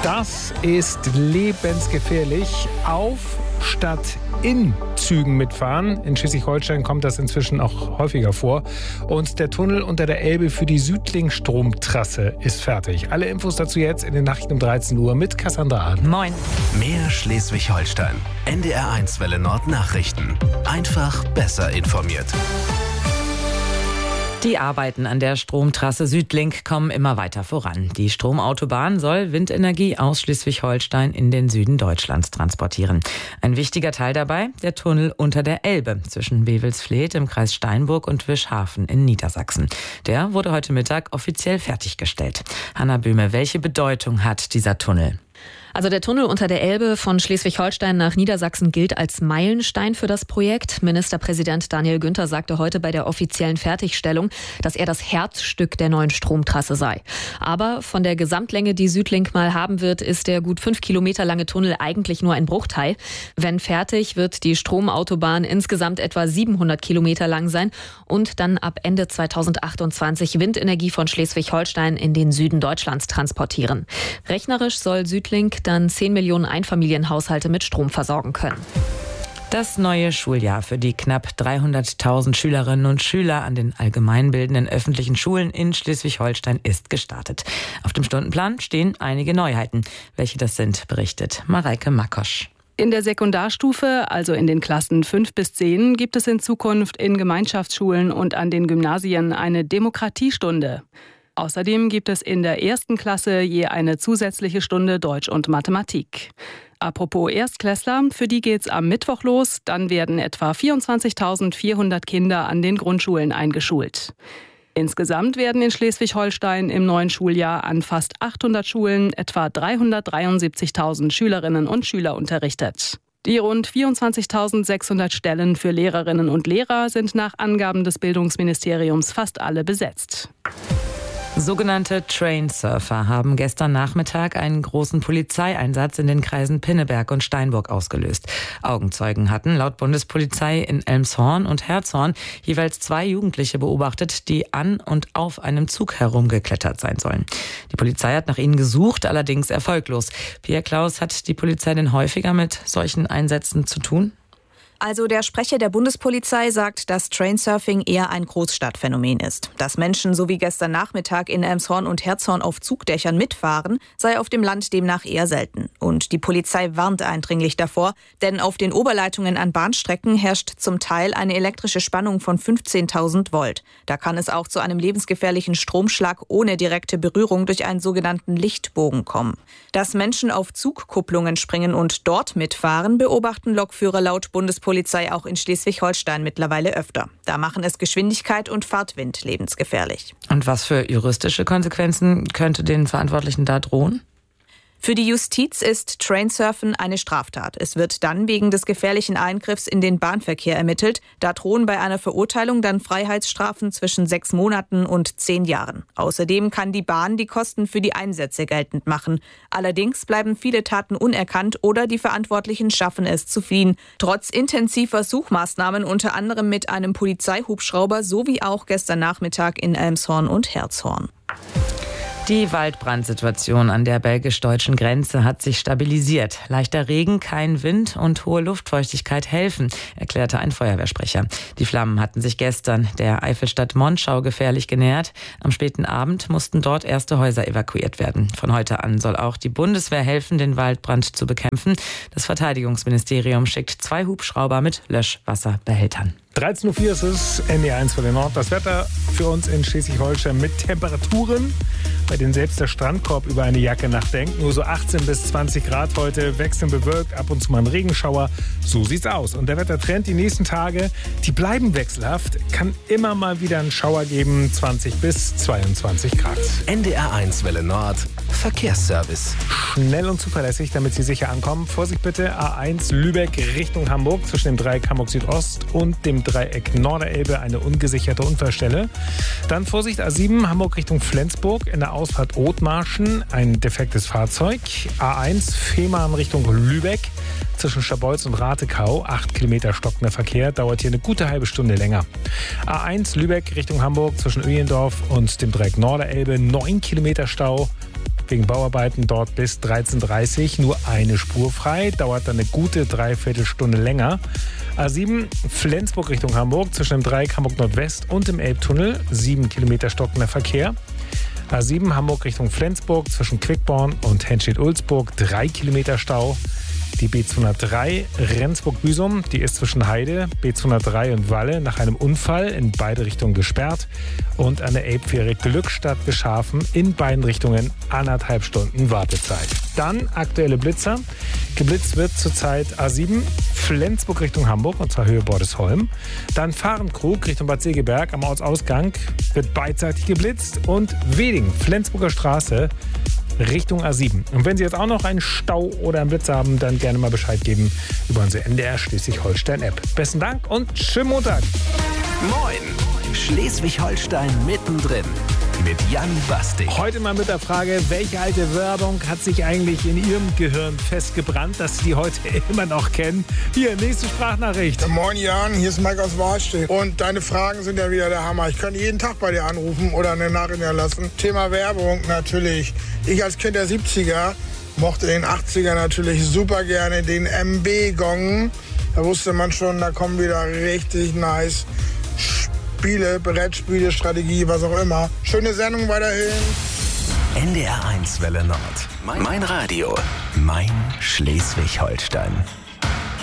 Das ist lebensgefährlich. Auf statt in Zügen mitfahren. In Schleswig-Holstein kommt das inzwischen auch häufiger vor. Und der Tunnel unter der Elbe für die Südling-Stromtrasse ist fertig. Alle Infos dazu jetzt in den Nachrichten um 13 Uhr mit Cassandra Ahn. Moin. Mehr Schleswig-Holstein. NDR1 Welle Nord Nachrichten. Einfach besser informiert. Die Arbeiten an der Stromtrasse Südlink kommen immer weiter voran. Die Stromautobahn soll Windenergie aus Schleswig-Holstein in den Süden Deutschlands transportieren. Ein wichtiger Teil dabei, der Tunnel unter der Elbe zwischen Wewelsfleth im Kreis Steinburg und Wischhafen in Niedersachsen. Der wurde heute Mittag offiziell fertiggestellt. Hanna Böhme, welche Bedeutung hat dieser Tunnel? Also der Tunnel unter der Elbe von Schleswig-Holstein nach Niedersachsen gilt als Meilenstein für das Projekt. Ministerpräsident Daniel Günther sagte heute bei der offiziellen Fertigstellung, dass er das Herzstück der neuen Stromtrasse sei. Aber von der Gesamtlänge, die Südlink mal haben wird, ist der gut 5 Kilometer lange Tunnel eigentlich nur ein Bruchteil. Wenn fertig, wird die Stromautobahn insgesamt etwa 700 Kilometer lang sein und dann ab Ende 2028 Windenergie von Schleswig-Holstein in den Süden Deutschlands transportieren. Rechnerisch soll Südlink dann 10 Millionen Einfamilienhaushalte mit Strom versorgen können. Das neue Schuljahr für die knapp 300.000 Schülerinnen und Schüler an den allgemeinbildenden öffentlichen Schulen in Schleswig-Holstein ist gestartet. Auf dem Stundenplan stehen einige Neuheiten. Welche das sind, berichtet Mareike Makosch. In der Sekundarstufe, also in den Klassen 5 bis 10, gibt es in Zukunft in Gemeinschaftsschulen und an den Gymnasien eine Demokratiestunde. Außerdem gibt es in der 1. Klasse je eine zusätzliche Stunde Deutsch und Mathematik. Apropos Erstklässler, für die geht's am Mittwoch los. Dann werden etwa 24.400 Kinder an den Grundschulen eingeschult. Insgesamt werden in Schleswig-Holstein im neuen Schuljahr an fast 800 Schulen etwa 373.000 Schülerinnen und Schüler unterrichtet. Die rund 24.600 Stellen für Lehrerinnen und Lehrer sind nach Angaben des Bildungsministeriums fast alle besetzt. Sogenannte Trainsurfer haben gestern Nachmittag einen großen Polizeieinsatz in den Kreisen Pinneberg und Steinburg ausgelöst. Augenzeugen hatten laut Bundespolizei in Elmshorn und Herzhorn jeweils 2 Jugendliche beobachtet, die an und auf einem Zug herumgeklettert sein sollen. Die Polizei hat nach ihnen gesucht, allerdings erfolglos. Pia Klaus, hat die Polizei denn häufiger mit solchen Einsätzen zu tun? Also der Sprecher der Bundespolizei sagt, dass Trainsurfing eher ein Großstadtphänomen ist. Dass Menschen so wie gestern Nachmittag in Elmshorn und Herzhorn auf Zugdächern mitfahren, sei auf dem Land demnach eher selten. Und die Polizei warnt eindringlich davor, denn auf den Oberleitungen an Bahnstrecken herrscht zum Teil eine elektrische Spannung von 15.000 Volt. Da kann es auch zu einem lebensgefährlichen Stromschlag ohne direkte Berührung durch einen sogenannten Lichtbogen kommen. Dass Menschen auf Zugkupplungen springen und dort mitfahren, beobachten Lokführer laut Bundespolizei auch in Schleswig-Holstein mittlerweile öfter. Da machen es Geschwindigkeit und Fahrtwind lebensgefährlich. Und was für juristische Konsequenzen könnte den Verantwortlichen da drohen? Für die Justiz ist Trainsurfen eine Straftat. Es wird dann wegen des gefährlichen Eingriffs in den Bahnverkehr ermittelt. Da drohen bei einer Verurteilung dann Freiheitsstrafen zwischen 6 Monaten und 10 Jahren. Außerdem kann die Bahn die Kosten für die Einsätze geltend machen. Allerdings bleiben viele Taten unerkannt oder die Verantwortlichen schaffen es zu fliehen. Trotz intensiver Suchmaßnahmen, unter anderem mit einem Polizeihubschrauber, sowie auch gestern Nachmittag in Elmshorn und Herzhorn. Die Waldbrandsituation an der belgisch-deutschen Grenze hat sich stabilisiert. Leichter Regen, kein Wind und hohe Luftfeuchtigkeit helfen, erklärte ein Feuerwehrsprecher. Die Flammen hatten sich gestern der Eifelstadt Monschau gefährlich genähert. Am späten Abend mussten dort erste Häuser evakuiert werden. Von heute an soll auch die Bundeswehr helfen, den Waldbrand zu bekämpfen. Das Verteidigungsministerium schickt 2 Hubschrauber mit Löschwasserbehältern. 13.04 Uhr ist es, NDR1 Welle Nord. Das Wetter für uns in Schleswig-Holstein mit Temperaturen, bei denen selbst der Strandkorb über eine Jacke nachdenkt. Nur so 18 bis 20 Grad heute, wechselnd bewölkt, ab und zu mal ein Regenschauer. So sieht's aus. Und der Wettertrend die nächsten Tage, die bleiben wechselhaft. Kann immer mal wieder einen Schauer geben, 20 bis 22 Grad. NDR1 Welle Nord, Verkehrsservice. Schnell und zuverlässig, damit Sie sicher ankommen. Vorsicht bitte, A1 Lübeck Richtung Hamburg zwischen dem Dreieck Hamburg Südost und dem Dreieck Norderelbe eine ungesicherte Unfallstelle. Dann Vorsicht A7 Hamburg Richtung Flensburg in der Ausfahrt Othmarschen ein defektes Fahrzeug. A1 Fehmarn Richtung Lübeck zwischen Scharbeutz und Ratekau 8 Kilometer stockender Verkehr, dauert hier eine gute halbe Stunde länger. A1 Lübeck Richtung Hamburg zwischen Öhlendorf und dem Dreieck Norderelbe 9 Kilometer Stau. wegen Bauarbeiten dort bis 13:30 nur eine Spur frei. Dauert dann eine gute Dreiviertelstunde länger. A7 Flensburg Richtung Hamburg zwischen dem Dreieck Hamburg Nordwest und dem Elbtunnel. 7 Kilometer stockender Verkehr. A7 Hamburg Richtung Flensburg zwischen Quickborn und Henstedt-Ulzburg 3 Kilometer Stau. Die B203 Rendsburg-Büsum, die ist zwischen Heide, B203 und Walle nach einem Unfall in beide Richtungen gesperrt. Und an der Elbfähre Glückstadt-Beschafen in beiden Richtungen 1,5 Stunden Wartezeit. Dann aktuelle Blitzer. Geblitzt wird zurzeit A7 Flensburg Richtung Hamburg, und zwar Höhe Bordesholm. Dann Fahrenkrug Richtung Bad Segeberg am Ortsausgang wird beidseitig geblitzt. Und Weding, Flensburger Straße, Richtung A7. Und wenn Sie jetzt auch noch einen Stau oder einen Blitz haben, dann gerne mal Bescheid geben über unsere NDR Schleswig-Holstein-App. Besten Dank und schönen Montag. Moin! Schleswig-Holstein mittendrin mit Jan Bastig. Heute mal mit der Frage, welche alte Werbung hat sich eigentlich in Ihrem Gehirn festgebrannt, dass Sie die heute immer noch kennen? Hier, nächste Sprachnachricht. Moin Jan, hier ist Mike aus Warstedt. Und deine Fragen sind ja wieder der Hammer. Ich könnte jeden Tag bei dir anrufen oder eine Nachricht lassen. Thema Werbung natürlich. Ich als Kind der 70er mochte in den 80er natürlich super gerne den MB-Gong. Da wusste man schon, da kommen wieder richtig nice Spiele, Brettspiele, Strategie, was auch immer. Schöne Sendung weiterhin. NDR 1 Welle Nord. Mein Radio. Mein Schleswig-Holstein.